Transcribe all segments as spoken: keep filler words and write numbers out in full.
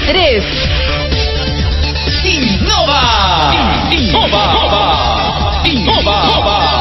tres. Innova. Innova. Innova.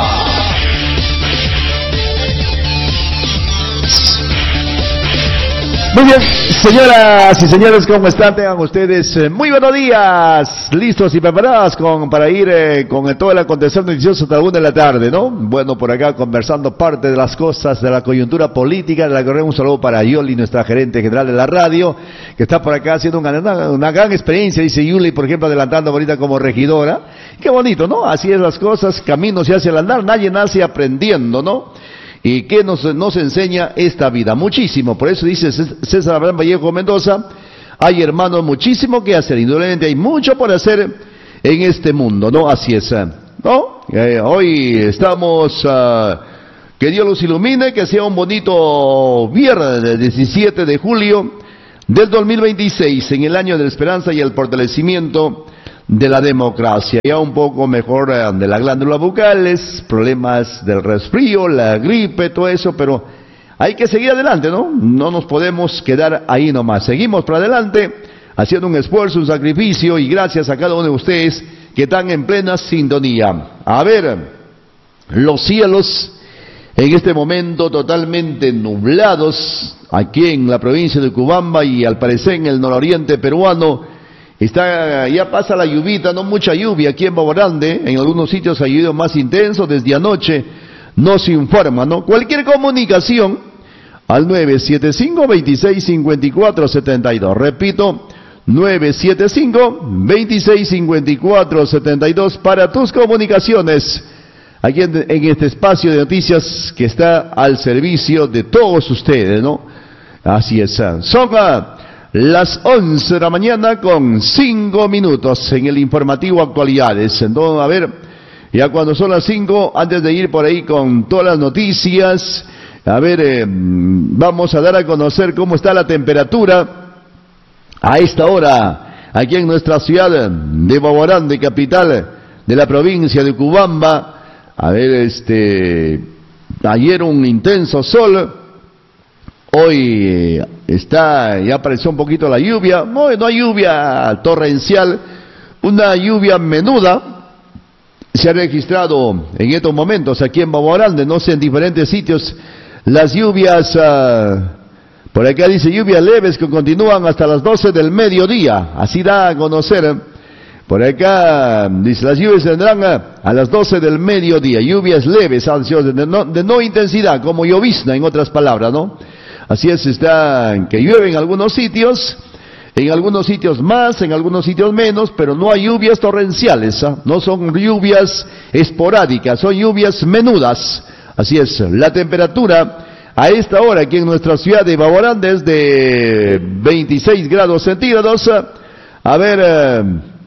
Muy bien, señoras y señores, ¿cómo están? Tengan ustedes eh, muy buenos días, listos y preparadas con, para ir eh, con todo el acontecer noticioso hasta la una de la tarde, ¿no? Bueno, por acá conversando parte de las cosas de la coyuntura política, de la que un saludo para Yoli, nuestra gerente general de la radio, que está por acá haciendo una, una, una gran experiencia, dice Yuli, por ejemplo, adelantando ahorita como regidora. Qué bonito, ¿no? Así es las cosas, camino se hace al andar, nadie nace aprendiendo, ¿no? ¿Y qué nos, nos enseña esta vida? Muchísimo. Por eso dice César Abraham Vallejo Mendoza, hay, hermanos, muchísimo que hacer. Indudablemente hay mucho por hacer en este mundo, ¿no? Así es, ¿no? Eh, hoy estamos, uh, que Dios los ilumine, que sea un bonito viernes del diecisiete de julio del dos mil veintiséis, en el año de la esperanza y el fortalecimiento de la democracia. Ya un poco mejor eh, de las glándulas bucales, problemas del resfrío, la gripe, todo eso, pero hay que seguir adelante, ¿no? No nos podemos quedar ahí nomás. Seguimos para adelante, haciendo un esfuerzo, un sacrificio, y gracias a cada uno de ustedes que están en plena sintonía. A ver, los cielos en este momento totalmente nublados, aquí en la provincia de Cubamba y al parecer en el nororiente peruano. Está, ya pasa la lluvita, no mucha lluvia aquí en Baborande, en algunos sitios ha llovido más intenso, desde anoche no se informa, ¿no? Cualquier comunicación al nueve siete cinco, veintiséis cincuenta y cuatro setenta y dos, repito, nueve siete cinco, veintiséis cincuenta y cuatro setenta y dos para tus comunicaciones, aquí en, en este espacio de noticias que está al servicio de todos ustedes, ¿no? Así es, son uh, las once de la mañana con cinco minutos en el informativo Actualidades. Entonces, a ver, ya cuando son las cinco, antes de ir por ahí con todas las noticias, a ver, eh, vamos a dar a conocer cómo está la temperatura a esta hora, aquí en nuestra ciudad de Baborande, capital de la provincia de Cubamba. A ver, este, ayer un intenso sol. Hoy está, ya apareció un poquito la lluvia, no, no hay lluvia torrencial, una lluvia menuda se ha registrado en estos momentos aquí en Baborande, no sé, en diferentes sitios, las lluvias, uh, por acá dice lluvias leves que continúan hasta las doce del mediodía, así da a conocer, por acá dice las lluvias tendrán a, a las doce del mediodía, lluvias leves, de no, de no intensidad, como llovizna en otras palabras, ¿no? Así es, está que llueve en algunos sitios, en algunos sitios más, en algunos sitios menos, pero no hay lluvias torrenciales, ¿eh? No son lluvias esporádicas, son lluvias menudas. Así es, la temperatura a esta hora aquí en nuestra ciudad de Baborande es de veintiséis grados centígrados. A ver, eh,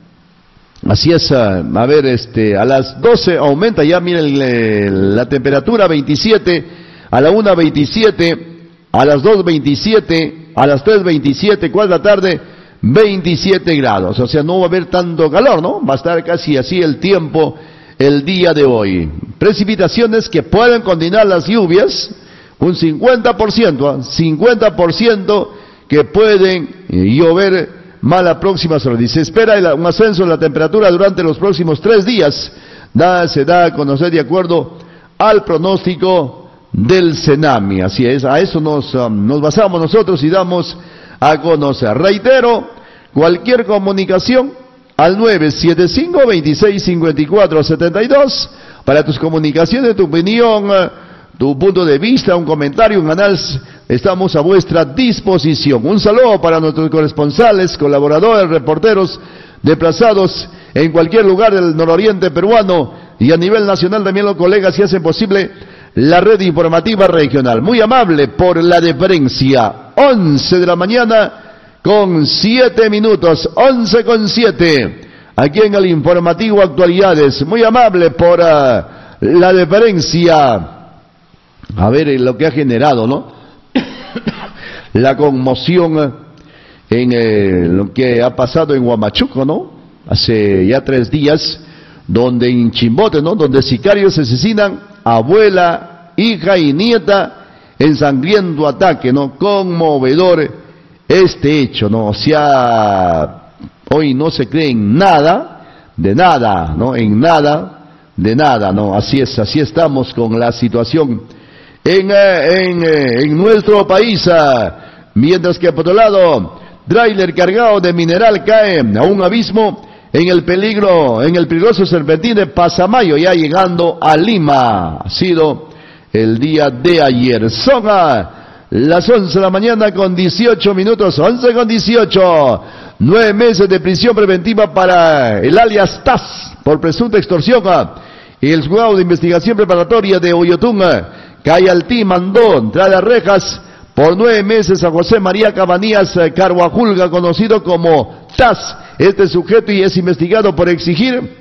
así es, a ver, este, a las doce aumenta ya, miren, la temperatura veintisiete, a la una veintisiete. A las dos veintisiete, a las tres veintisiete, cuatro de la tarde, veintisiete grados. O sea, no va a haber tanto calor, ¿no? Va a estar casi así el tiempo el día de hoy. Precipitaciones que pueden continuar las lluvias, un cincuenta por ciento, ¿eh? cincuenta por ciento que pueden llover más la próxima hora. Se espera un ascenso en la temperatura durante los próximos tres días. Nada se da a conocer de acuerdo al pronóstico del Senami, así es, a eso nos, um, nos basamos nosotros y damos a conocer. Reitero, cualquier comunicación al nueve siete cinco, veintiséis cincuenta y cuatro setenta y dos para tus comunicaciones, tu opinión, tu punto de vista, un comentario, un análisis, estamos a vuestra disposición. Un saludo para nuestros corresponsales, colaboradores, reporteros, desplazados en cualquier lugar del nororiente peruano y a nivel nacional también los colegas que hacen posible la red informativa regional. Muy amable por la deferencia. once de la mañana con siete minutos, once con siete, aquí en el informativo Actualidades. Muy amable por uh, la deferencia. A ver, eh, lo que ha generado, ¿no? La conmoción en eh, lo que ha pasado en Huamachuco, ¿no? Hace ya tres días, donde en Chimbote, ¿no? Donde sicarios asesinan a abuela, hija y nieta en sangriento ataque, ¿no? Conmovedor este hecho, ¿no? O sea, hoy no se cree en nada, de nada, ¿no? En nada, de nada, ¿no? Así es, así estamos con la situación en, eh, en, eh, en nuestro país, eh, mientras que por otro lado, tráiler cargado de mineral cae a un abismo en el peligro, en el peligroso serpentín de Pasamayo, ya llegando a Lima. Ha sido el día de ayer. Son uh, las once de la mañana con dieciocho minutos, once con dieciocho. Nueve meses de prisión preventiva para el alias Taz por presunta extorsión. Y el juzgado de investigación preparatoria de Oyotún, Cayaltí, mandó entrar a rejas por nueve meses a José María Cabanías Carhuajulga, conocido como Taz. Este sujeto y es investigado por exigir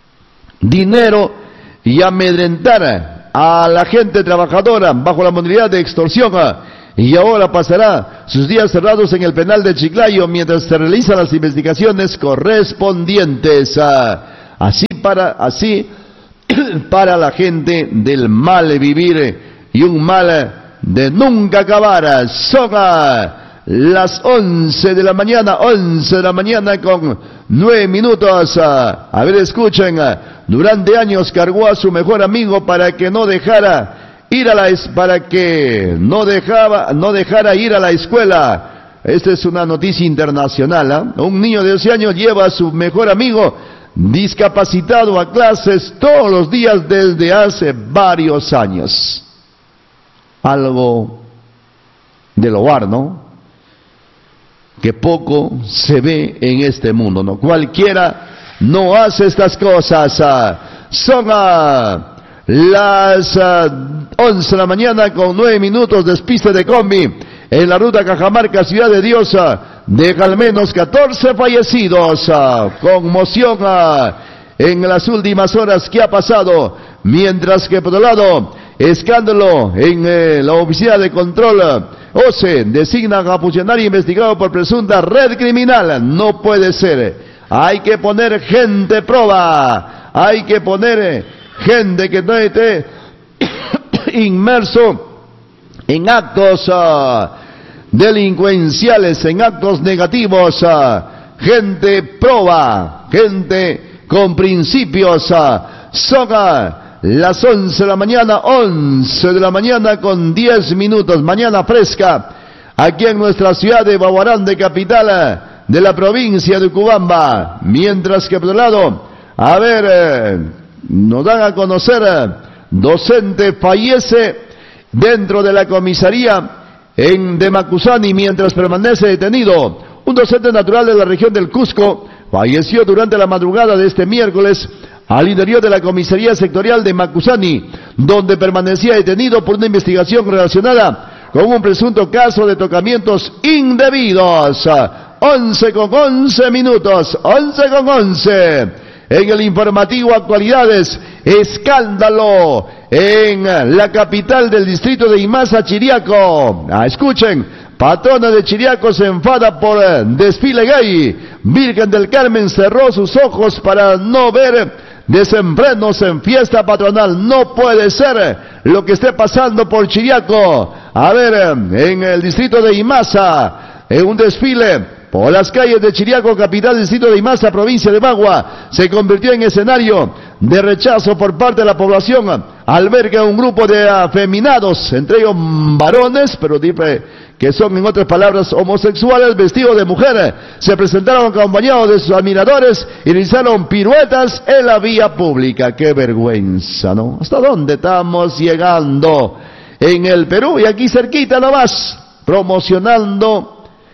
dinero y amedrentar a la gente trabajadora bajo la modalidad de extorsión, y ahora pasará sus días cerrados en el penal de Chiclayo mientras se realizan las investigaciones correspondientes. Así para, así para la gente del mal vivir y un mal de nunca acabar. Son las once de la mañana, once de la mañana con nueve minutos. A ver, escuchen, durante años cargó a su mejor amigo para que no dejara ir a la para que no dejaba no dejara ir a la escuela. Esta es una noticia internacional, ¿eh? Un niño de doce años lleva a su mejor amigo discapacitado a clases todos los días desde hace varios años. Algo del hogar, ¿no? Que poco se ve en este mundo, ¿no? Cualquiera no hace estas cosas. Son uh, las uh, once de la mañana con nueve minutos. Despiste de combi en la ruta Cajamarca, Ciudad de Dios, uh, deja al menos catorce fallecidos. Uh, conmoción uh, en las últimas horas que ha pasado, mientras que por otro lado, escándalo en eh, la Oficina de Control uh, O C E designa a funcionario investigado por presunta red criminal. No puede ser. Hay que poner gente prueba. Hay que poner gente que no esté inmerso en actos uh, delincuenciales, en actos negativos. Uh, gente prueba. Gente con principios. Uh, son uh, las once de la mañana, once de la mañana con diez minutos, mañana fresca, aquí en nuestra ciudad de Baguarán, capital de la provincia de Cubamba. Mientras que por otro lado, a ver, eh, nos dan a conocer, eh, docente fallece dentro de la comisaría en de Macusani mientras permanece detenido. Un docente natural de la región del Cusco falleció durante la madrugada de este miércoles al interior de la comisaría sectorial de Macusani, donde permanecía detenido por una investigación relacionada con un presunto caso de tocamientos indebidos. once con once minutos, once con once. En el informativo Actualidades, escándalo en la capital del distrito de Imasa, Chiriaco. Ah, escuchen, patrona de Chiriaco se enfada por desfile gay. Virgen del Carmen cerró sus ojos para no ver desenfrenos en fiesta patronal. No puede ser lo que esté pasando por Chiriaco. A ver, en el distrito de Imasa, en un desfile por las calles de Chiriaco, capital del distrito de Imasa, provincia de Bagua, se convirtió en escenario de rechazo por parte de la población al ver que un grupo de afeminados, entre ellos varones, pero que son en otras palabras homosexuales, vestidos de mujer, se presentaron acompañados de sus admiradores y realizaron piruetas en la vía pública. ¡Qué vergüenza!, ¿no? ¿Hasta dónde estamos llegando en el Perú? Y aquí cerquita nomás, promocionando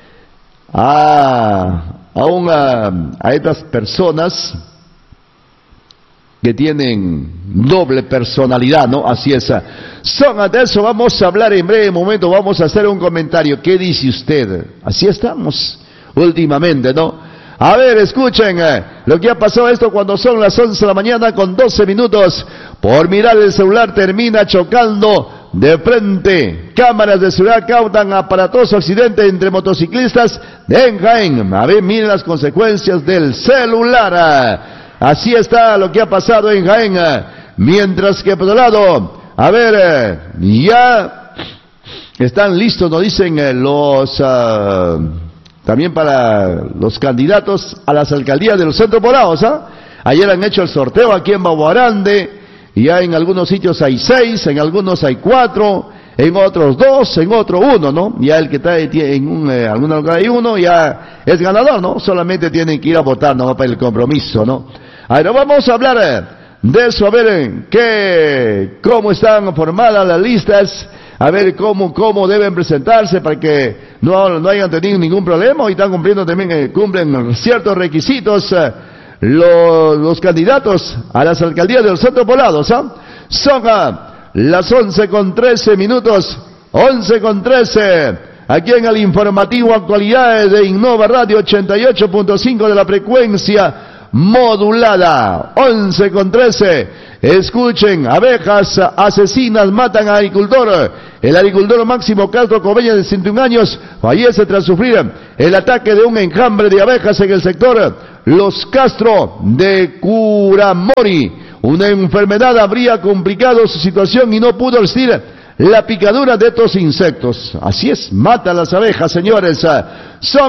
a, a, una, a estas personas que tienen doble personalidad, ¿no? Así es. Son de eso vamos a hablar en breve momento, vamos a hacer un comentario. ¿Qué dice usted? Así estamos últimamente, ¿no? A ver, escuchen eh, lo que ha pasado esto cuando son las once de la mañana con doce minutos. Por mirar el celular termina chocando de frente. Cámaras de seguridad cautan aparatoso accidente entre motociclistas de Jaén. A ver, miren las consecuencias del celular. Así está lo que ha pasado en Jaén. Mientras que por otro lado, a ver, ya están listos, nos dicen los... Uh, también para los candidatos a las alcaldías de los centros poblados, ¿ah? Ayer han hecho el sorteo aquí en Baguarande, y ya en algunos sitios hay seis, en algunos hay cuatro, en otros dos, en otro uno, ¿no? Ya el que está en un, eh, alguna lugar hay uno, ya es ganador, ¿no? Solamente tienen que ir a votar, ¿no? Para el compromiso, ¿no? Ahora vamos a hablar eh, de eso, a ver eh, qué, cómo están formadas las listas, a ver cómo, cómo deben presentarse para que no, no hayan tenido ningún problema, y están cumpliendo también, eh, cumplen ciertos requisitos, eh, los, los candidatos a las alcaldías de los centros poblados, ¿ah? Son ah, las once con trece minutos, once con trece, aquí en el informativo Actualidades de Innova Radio ochenta y ocho punto cinco de la frecuencia modulada, once con trece. Escuchen, abejas asesinas matan a agricultor. El agricultor Máximo Castro Cobeña, de ciento uno años, fallece tras sufrir el ataque de un enjambre de abejas en el sector Los Castro de Curamori. Una enfermedad habría complicado su situación y no pudo resistir la picadura de estos insectos. Así es, mata a las abejas, señores. Son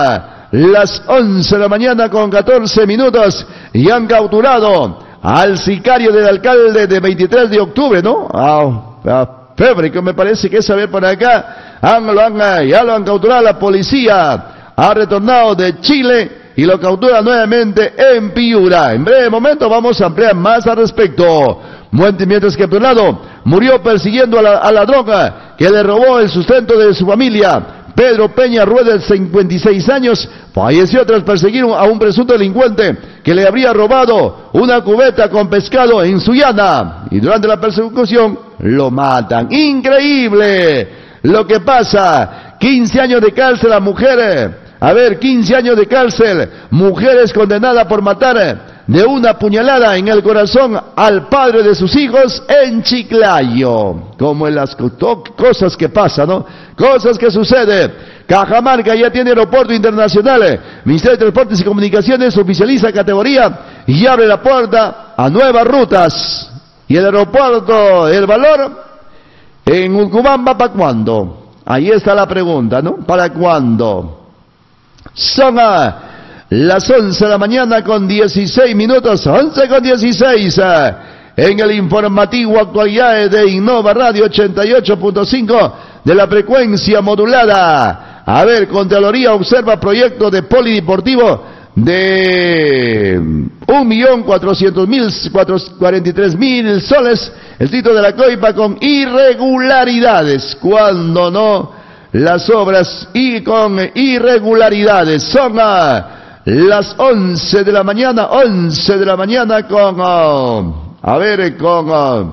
a las once de la mañana con catorce minutos y han capturado al sicario del alcalde de veintitrés de octubre, ¿no? A, a Febre, que me parece que es, a ver por acá, han, lo han, ya lo han capturado la policía, ha retornado de Chile y lo captura nuevamente en Piura. En breve momento vamos a ampliar más al respecto. Mientras que por un lado murió persiguiendo a la, a la droga que le robó el sustento de su familia. Pedro Peña Rueda, de cincuenta y seis años, falleció tras perseguir a un presunto delincuente que le habría robado una cubeta con pescado en Sullana, y durante la persecución lo matan. ¡Increíble lo que pasa! quince años de cárcel a mujeres. A ver, quince años de cárcel, mujeres condenadas por matar de una puñalada en el corazón al padre de sus hijos en Chiclayo. Como en las cosas que pasan, ¿no? Cosas que suceden. Cajamarca ya tiene aeropuerto internacional. Ministerio de Transportes y Comunicaciones oficializa categoría y abre la puerta a nuevas rutas. Y el aeropuerto, el valor en Ucubamba, ¿para cuándo? Ahí está la pregunta, ¿no? ¿Para cuándo? Son a las once de la mañana con dieciséis minutos, once con dieciséis, en el informativo Actualidades de Innova Radio ochenta y ocho punto cinco de la frecuencia modulada. A ver, Contraloría observa proyecto de polideportivo de un millón cuatrocientos mil, cuarenta y tres mil soles, el título de la coipa con irregularidades, cuando no las obras y con irregularidades. Son a las once de la mañana, once de la mañana con, uh, a ver, con uh,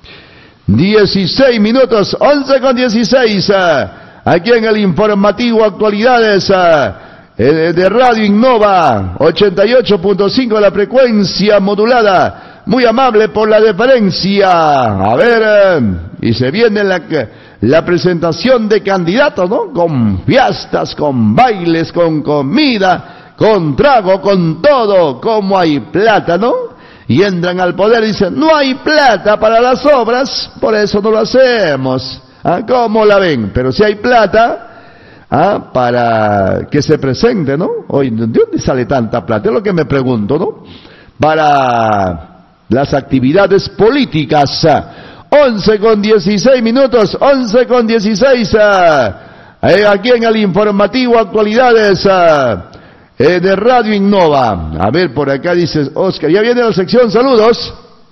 dieciséis minutos, once con dieciséis, uh, aquí en el informativo Actualidades uh, eh, de Radio Innova, ochenta y ocho punto cinco de la frecuencia modulada. Muy amable por la deferencia. A ver, uh, y se viene la... la presentación de candidatos, ¿no? Con fiestas, con bailes, con comida, con trago, con todo. Como hay plata, ¿no? Y entran al poder y dicen, no hay plata para las obras, por eso no lo hacemos. ¿Ah? ¿Cómo la ven? Pero si hay plata, ¿ah? Para que se presente, ¿no? Oye, ¿de dónde sale tanta plata? Es lo que me pregunto, ¿no? Para las actividades políticas. once con dieciséis minutos, once con dieciséis, eh, aquí en el informativo Actualidades eh, eh, de Radio Innova. A ver, por acá dice Oscar, ya viene la sección saludos.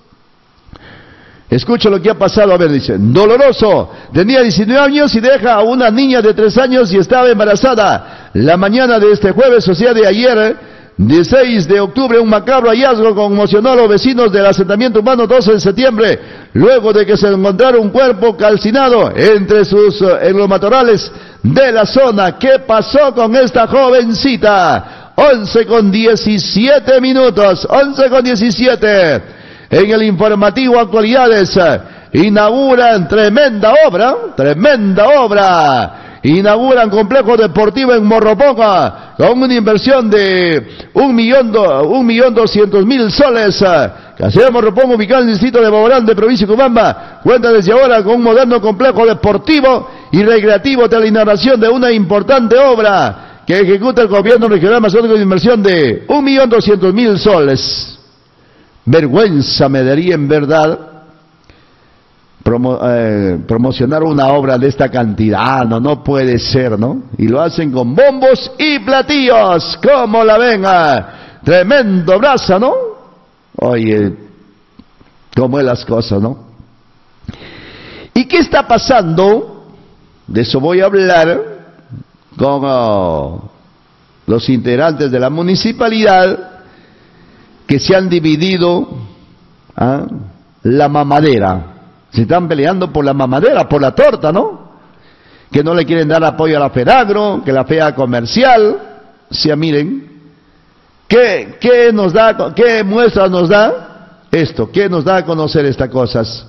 Escucha lo que ha pasado, a ver, dice, doloroso, tenía diecinueve años y deja a una niña de tres años y estaba embarazada. La mañana de este jueves, o sea de ayer, dieciséis de octubre, un macabro hallazgo conmocionó a los vecinos del asentamiento humano doce de septiembre, luego de que se encontrara un cuerpo calcinado entre sus, en los matorrales de la zona. ¿Qué pasó con esta jovencita? once con diecisiete minutos, once con diecisiete, en el informativo Actualidades, inauguran tremenda obra, tremenda obra. Inauguran complejo deportivo en Morroponga con una inversión de un millón, do, un millón doscientos mil soles. Casera Morroponga, ubicado en el distrito de Baborán, provincia de Cubamba, cuenta desde ahora con un moderno complejo deportivo y recreativo tras la inauguración de una importante obra que ejecuta el gobierno regional amazónico de inversión de un millón doscientos mil soles. Vergüenza me daría en verdad promo, eh, promocionar una obra de esta cantidad. No, no puede ser, ¿no? Y lo hacen con bombos y platillos. ¿Cómo la ven? Ah, tremendo brazo, ¿no? Oye, cómo es las cosas, ¿no? ¿Y qué está pasando? De eso voy a hablar con uh, los integrantes de la municipalidad que se han dividido ¿ah? la mamadera. Se están peleando por la mamadera, por la torta, ¿no? Que no le quieren dar apoyo a la FEDAGRO, que la FEA comercial. O sea, miren, ¿qué, qué nos da, qué muestra nos da esto? ¿Qué nos da a conocer estas cosas?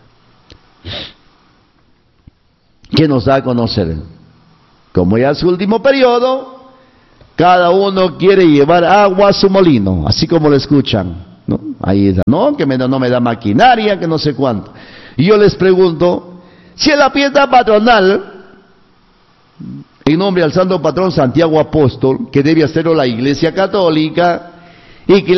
¿Qué nos da a conocer? Como ya es su último periodo, cada uno quiere llevar agua a su molino, así como lo escuchan, ¿no? Ahí está, no, que me, no me da maquinaria, que no sé cuánto. Y yo les pregunto, si en la fiesta patronal, en nombre al santo patrón Santiago Apóstol, que debe hacerlo la Iglesia Católica, y que